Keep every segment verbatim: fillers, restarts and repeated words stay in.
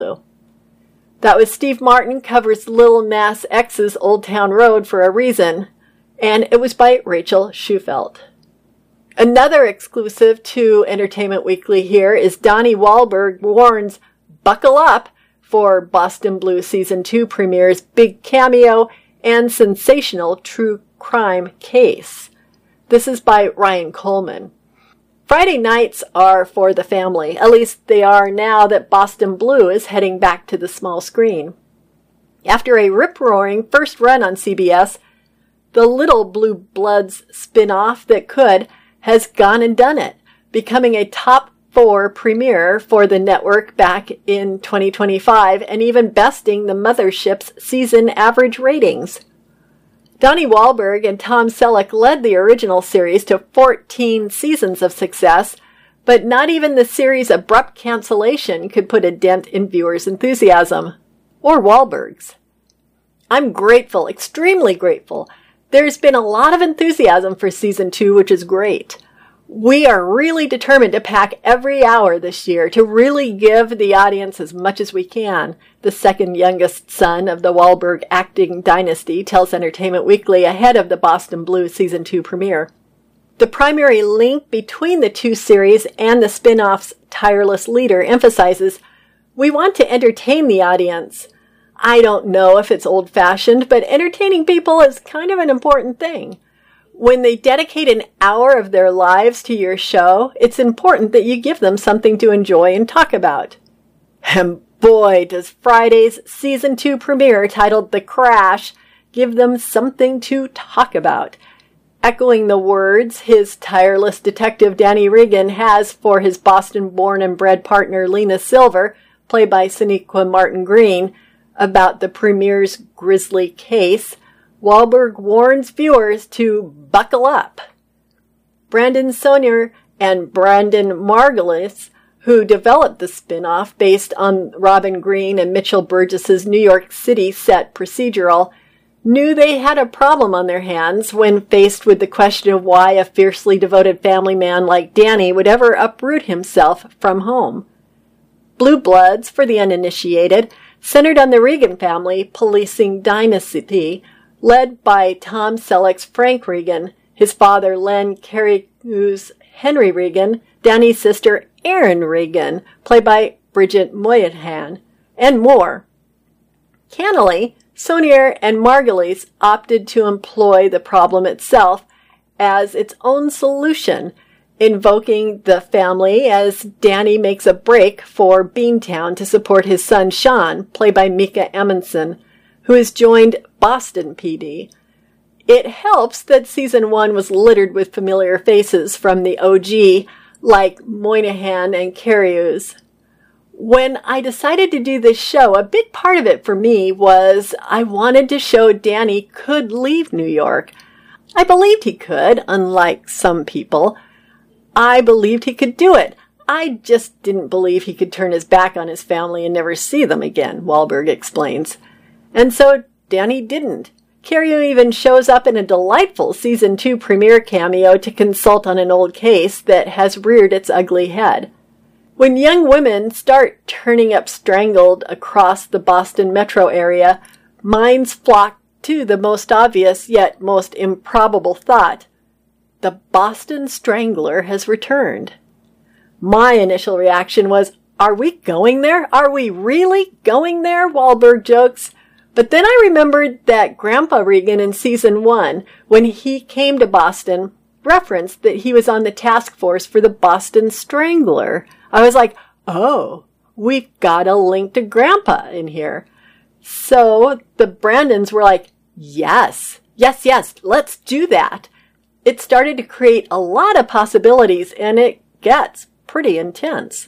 That was Steve Martin Covers Lil Nas X's Old Town Road for a Reason, and it was by Rachel Schufelt. Another exclusive to Entertainment Weekly here is Donnie Wahlberg warns, buckle up for Boston Blue Season two premiere's big cameo and sensational true crime case. This is by Ryan Coleman. Friday nights are for the family. At least they are now that Boston Blue is heading back to the small screen. After a rip-roaring first run on C B S, the Little Blue Bloods spin-off that could has gone and done it, becoming a top four premiere for the network back in twenty twenty-five and even besting the mothership's season average ratings. Donnie Wahlberg and Tom Selleck led the original series to fourteen seasons of success, but not even the series' abrupt cancellation could put a dent in viewers' enthusiasm. Or Wahlberg's. I'm grateful, extremely grateful. There's been a lot of enthusiasm for Season two, which is great. We are really determined to pack every hour this year to really give the audience as much as we can, the second youngest son of the Wahlberg acting dynasty tells Entertainment Weekly ahead of the Boston Blue Season two premiere. The primary link between the two series and the spin-off's tireless leader emphasizes, we want to entertain the audience. I don't know if it's old-fashioned, but entertaining people is kind of an important thing. When they dedicate an hour of their lives to your show, it's important that you give them something to enjoy and talk about. And boy, does Friday's Season two premiere titled The Crash give them something to talk about. Echoing the words his tireless detective Danny Regan has for his Boston-born and bred partner Lena Silver, played by Sonequa Martin Green, about the premiere's grisly case, Wahlberg warns viewers to buckle up. Brandon Sonier and Brandon Margulies, who developed the spin-off based on Robin Green and Mitchell Burgess's New York City set procedural, knew they had a problem on their hands when faced with the question of why a fiercely devoted family man like Danny would ever uproot himself from home. Blue Bloods, for the uninitiated, centered on the Regan family policing dynasty, led by Tom Selleck's Frank Regan, his father Len Cariou's Henry Regan, Danny's sister Erin Regan, played by Bridget Moynihan, and more. Cannily, Sonier and Margulies opted to employ the problem itself as its own solution, invoking the family as Danny makes a break for Beantown to support his son Sean, played by Mika Amundsen, who has joined Boston P D. It helps that Season one was littered with familiar faces from the O G, like Moynihan and Carious. When I decided to do this show, a big part of it for me was I wanted to show Danny could leave New York. I believed he could, unlike some people. I believed he could do it. I just didn't believe he could turn his back on his family and never see them again, Wahlberg explains. And so Danny didn't. Cariou even shows up in a delightful Season two premiere cameo to consult on an old case that has reared its ugly head. When young women start turning up strangled across the Boston metro area, minds flock to the most obvious yet most improbable thought. The Boston Strangler has returned. My initial reaction was, are we going there? Are we really going there? Wahlberg jokes. But then I remembered that Grandpa Regan in Season one, when he came to Boston, referenced that he was on the task force for the Boston Strangler. I was like, oh, we've got a link to Grandpa in here. So the Brandons were like, yes, yes, yes, let's do that. It started to create a lot of possibilities, and it gets pretty intense.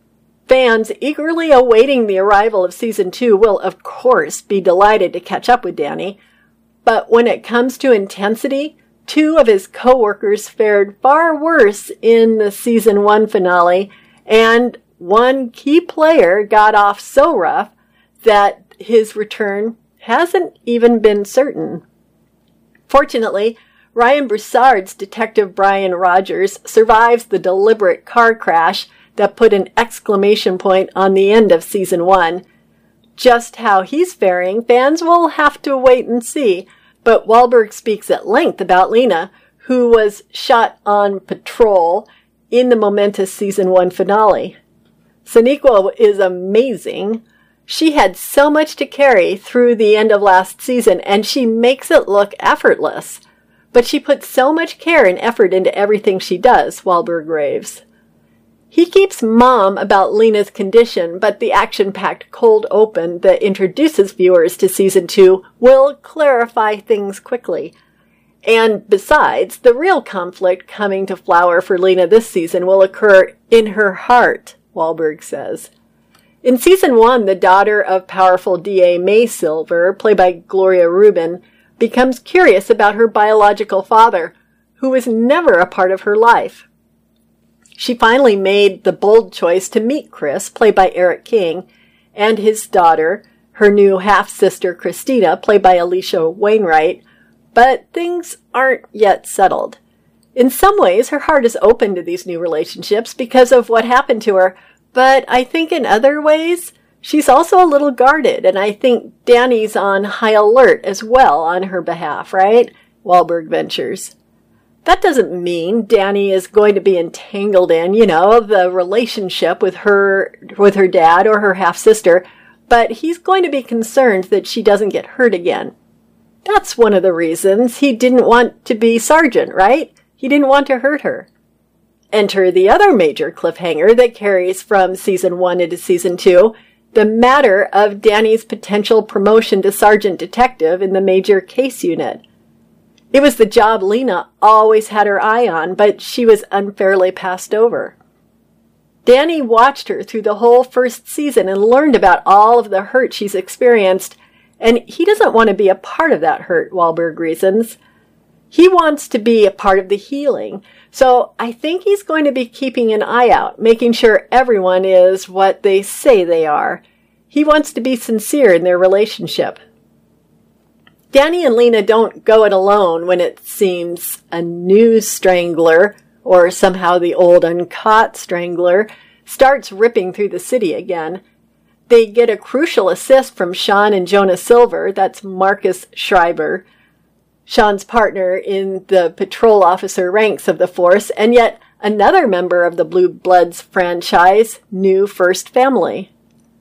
Fans eagerly awaiting the arrival of Season two will, of course, be delighted to catch up with Danny. But when it comes to intensity, two of his co-workers fared far worse in the Season one finale, and one key player got off so rough that his return hasn't even been certain. Fortunately, Ryan Broussard's Detective Brian Rogers survives the deliberate car crash that put an exclamation point on the end of season one. Just how he's faring, fans will have to wait and see, but Wahlberg speaks at length about Lena, who was shot on patrol in the momentous season one finale. Sonequa is amazing. She had so much to carry through the end of last season, and she makes it look effortless. But she puts so much care and effort into everything she does, Wahlberg raves. He keeps mum about Lena's condition, but the action-packed cold open that introduces viewers to season two will clarify things quickly. And besides, the real conflict coming to flower for Lena this season will occur in her heart, Wahlberg says. In season one, the daughter of powerful D A May Silver, played by Gloria Rubin, becomes curious about her biological father, who was never a part of her life. She finally made the bold choice to meet Chris, played by Eric King, and his daughter, her new half-sister Christina, played by Alicia Wainwright, but things aren't yet settled. In some ways, her heart is open to these new relationships because of what happened to her, but I think in other ways, she's also a little guarded, and I think Danny's on high alert as well on her behalf, right? Wahlberg ventures. That doesn't mean Danny is going to be entangled in, you know, the relationship with her, with her dad or her half-sister, but he's going to be concerned that she doesn't get hurt again. That's one of the reasons he didn't want to be Sergeant, right? He didn't want to hurt her. Enter the other major cliffhanger that carries from season one into season two, the matter of Danny's potential promotion to Sergeant Detective in the Major Case Unit. It was the job Lena always had her eye on, but she was unfairly passed over. Danny watched her through the whole first season and learned about all of the hurt she's experienced, and he doesn't want to be a part of that hurt, Wahlberg reasons. He wants to be a part of the healing, so I think he's going to be keeping an eye out, making sure everyone is what they say they are. He wants to be sincere in their relationship. Danny and Lena don't go it alone when it seems a new strangler, or somehow the old uncaught strangler, starts ripping through the city again. They get a crucial assist from Sean and Jonah Silver, that's Marcus Schreiber, Sean's partner in the patrol officer ranks of the force, and yet another member of the Blue Bloods franchise, new First Family.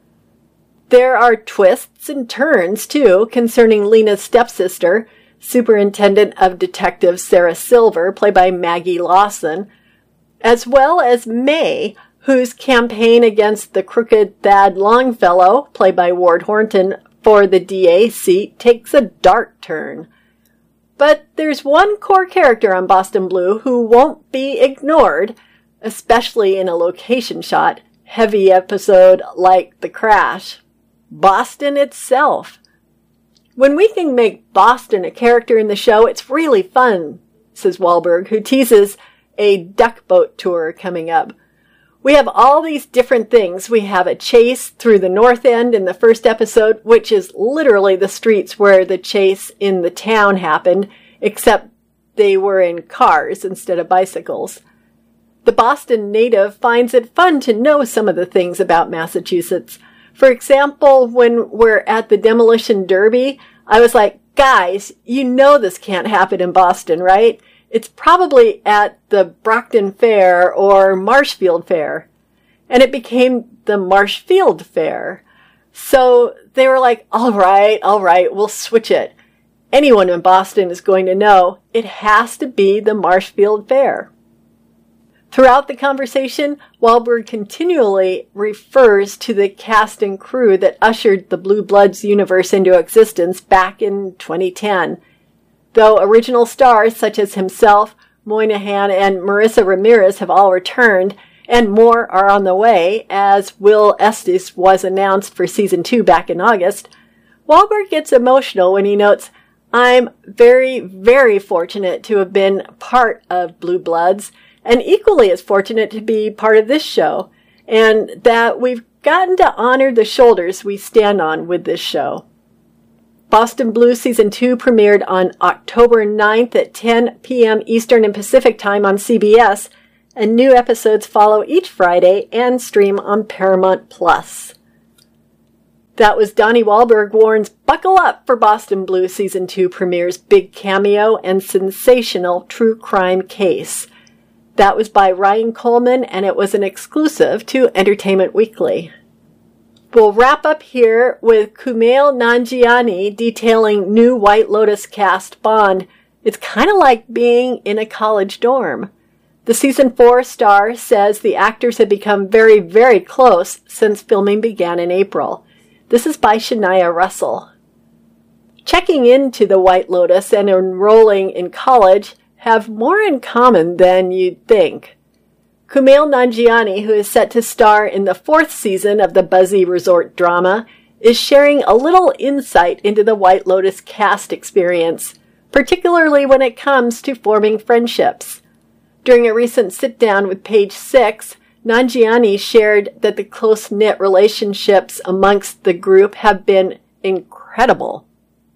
There are twists and turns, too, concerning Lena's stepsister, Superintendent of Detectives Sarah Silver, played by Maggie Lawson, as well as May, whose campaign against the crooked Thad Longfellow, played by Ward Horton, for the D A seat takes a dark turn. But there's one core character on Boston Blue who won't be ignored, especially in a location shot, heavy episode like The Crash. Boston itself. When we can make Boston a character in the show, it's really fun, says Wahlberg, who teases a duck boat tour coming up. We have all these different things. We have a chase through the North End in the first episode, which is literally the streets where the chase in the town happened, except they were in cars instead of bicycles. The Boston native finds it fun to know some of the things about Massachusetts. For example, when we're at the Demolition Derby, I was like, guys, you know this can't happen in Boston, right? It's probably at the Brockton Fair or Marshfield Fair. And it became the Marshfield Fair. So they were like, all right, all right, we'll switch it. Anyone in Boston is going to know it has to be the Marshfield Fair. Throughout the conversation, Wahlberg continually refers to the cast and crew that ushered the Blue Bloods universe into existence back in twenty ten. Though original stars such as himself, Moynihan, and Marissa Ramirez have all returned, and more are on the way, as Will Estes was announced for season two back in August, Wahlberg gets emotional when he notes, I'm very, very fortunate to have been part of Blue Bloods, and equally as fortunate to be part of this show, and that we've gotten to honor the shoulders we stand on with this show. Boston Blue Season two premiered on October ninth at ten p.m. Eastern and Pacific Time on C B S, and new episodes follow each Friday and stream on Paramount Plus. That was Donnie Wahlberg warns, buckle up for Boston Blue Season two premieres big cameo and sensational true crime case. That was by Ryan Coleman, and it was an exclusive to Entertainment Weekly. We'll wrap up here with Kumail Nanjiani detailing new White Lotus cast Bond. It's kind of like being in a college dorm. The season four star says the actors have become very, very close since filming began in April. This is by Shania Russell. Checking into the White Lotus and enrolling in college have more in common than you'd think. Kumail Nanjiani, who is set to star in the fourth season of the buzzy resort drama, is sharing a little insight into the White Lotus cast experience, particularly when it comes to forming friendships. During a recent sit-down with Page Six, Nanjiani shared that the close-knit relationships amongst the group have been incredible.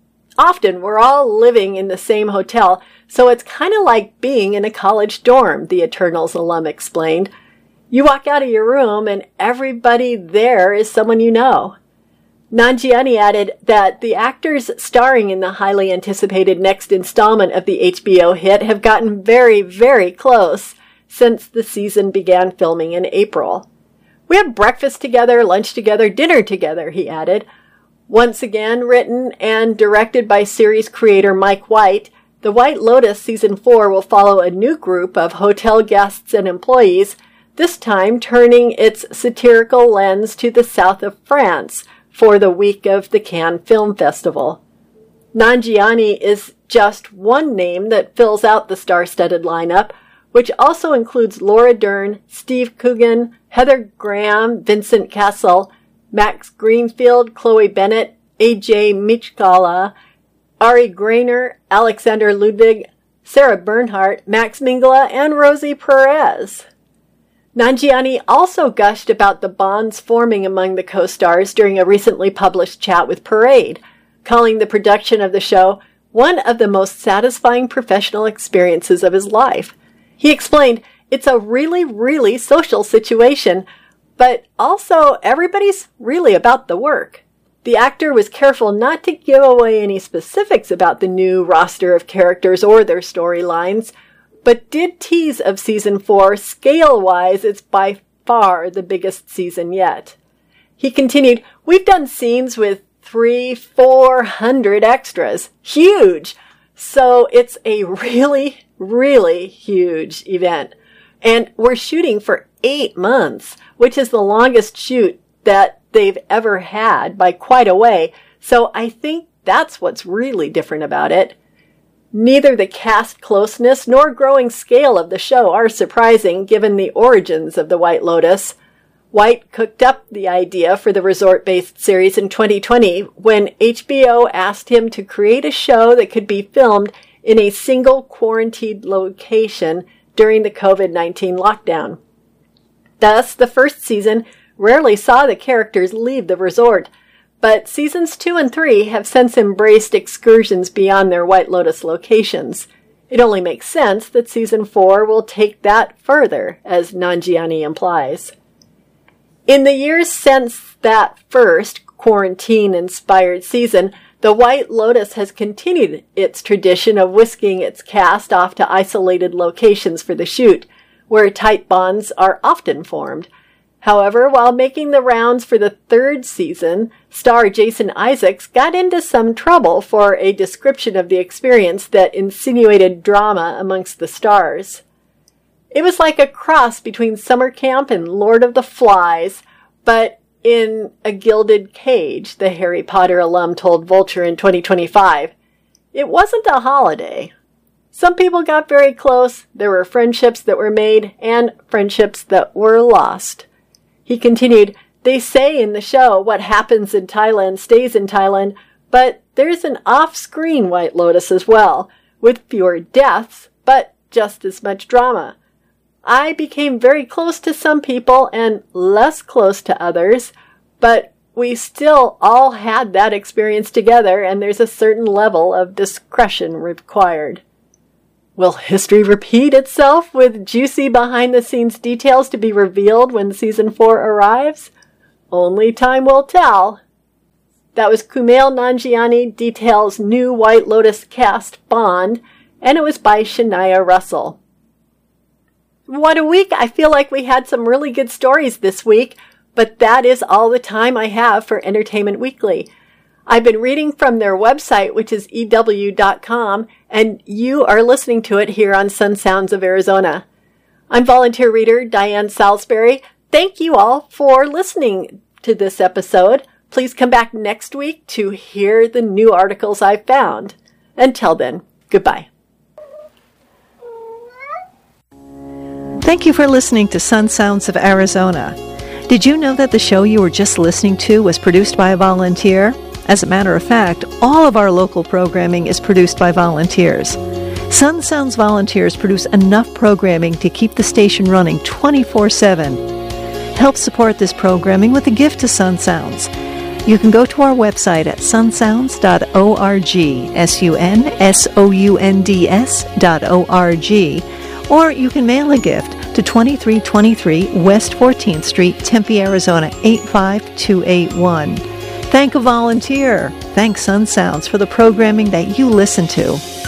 Often we're all living in the same hotel, so it's kind of like being in a college dorm, the Eternals alum explained. You walk out of your room and everybody there is someone you know. Nanjiani added that the actors starring in the highly anticipated next installment of the H B O hit have gotten very, very close since the season began filming in April. We have breakfast together, lunch together, dinner together, he added. Once again written and directed by series creator Mike White, The White Lotus Season four will follow a new group of hotel guests and employees, this time turning its satirical lens to the south of France for the week of the Cannes Film Festival. Nanjiani is just one name that fills out the star-studded lineup, which also includes Laura Dern, Steve Coogan, Heather Graham, Vincent Cassel, Max Greenfield, Chloe Bennett, A J Michala, Ari Grainer, Alexander Ludwig, Sarah Bernhardt, Max Mingala, and Rosie Perez. Nanjiani also gushed about the bonds forming among the co-stars during a recently published chat with Parade, calling the production of the show one of the most satisfying professional experiences of his life. He explained, it's a really, really social situation, but also everybody's really about the work. The actor was careful not to give away any specifics about the new roster of characters or their storylines, but did tease of season four, scale-wise, it's by far the biggest season yet. He continued, we've done scenes with three, four hundred extras. Huge! So it's a really, really huge event. And we're shooting for eight months, which is the longest shoot that they've ever had by quite a way. So I think that's what's really different about it. Neither the cast closeness nor growing scale of the show are surprising given the origins of the White Lotus. White cooked up the idea for the resort-based series in twenty twenty when H B O asked him to create a show that could be filmed in a single quarantined location during the covid nineteen lockdown. Thus, the first season rarely saw the characters leave the resort, but seasons two and three have since embraced excursions beyond their White Lotus locations. It only makes sense that season four will take that further, as Nanjiani implies. In the years since that first quarantine-inspired season, the White Lotus has continued its tradition of whisking its cast off to isolated locations for the shoot, where tight bonds are often formed. However, while making the rounds for the third season, star Jason Isaacs got into some trouble for a description of the experience that insinuated drama amongst the stars. It was like a cross between summer camp and Lord of the Flies, but in a gilded cage, the Harry Potter alum told Vulture in twenty twenty-five. It wasn't a holiday. Some people got very close, there were friendships that were made, and friendships that were lost. He continued, they say in the show what happens in Thailand stays in Thailand, but there's an off-screen White Lotus as well, with fewer deaths, but just as much drama. I became very close to some people and less close to others, but we still all had that experience together, and there's a certain level of discretion required. Will history repeat itself with juicy behind-the-scenes details to be revealed when season four arrives? Only time will tell. That was Kumail Nanjiani Detail's new White Lotus cast, Bond, and it was by Shania Russell. What a week! I feel like we had some really good stories this week, but that is all the time I have for Entertainment Weekly. I've been reading from their website, which is E W dot com, and you are listening to it here on Sun Sounds of Arizona. I'm volunteer reader Diane Salisbury. Thank you all for listening to this episode. Please come back next week to hear the new articles I've found. Until then, goodbye. Thank you for listening to Sun Sounds of Arizona. Did you know that the show you were just listening to was produced by a volunteer? As a matter of fact, all of our local programming is produced by volunteers. Sun Sounds volunteers produce enough programming to keep the station running twenty-four seven. Help support this programming with a gift to Sun Sounds. You can go to our website at sun sounds dot org, S U N S O U N D S dot O R G, or you can mail a gift to twenty-three twenty-three West fourteenth Street, Tempe, Arizona, eight five two eight one. Thank a volunteer. Thank Sun Sounds for the programming that you listen to.